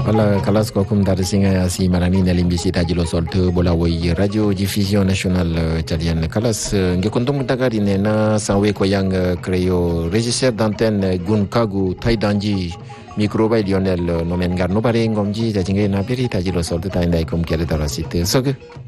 Voilà, kalas ko kum dar singa si marani na limbisi tajilo solte bola woy radio diffusion nationale italienne kalas nge kontum tagari ne na sanwe ko yang creo régisseur d'antenne Gunkagu Taidanji micro bay Lionel nomen gar no bare ngomji da jinge na beri tajilo solte ta indai kom kele darasite soge